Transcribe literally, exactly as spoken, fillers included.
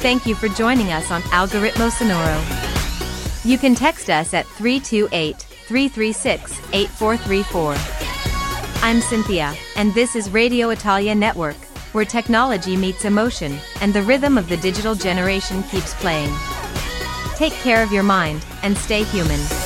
Thank you for joining us on Algoritmo Sonoro. You can text us at three two eight, three three six, eight four three four. I'm Cynthia, and this is Radio Italia Network, where technology meets emotion, and the rhythm of the digital generation keeps playing. Take care of your mind, and stay human.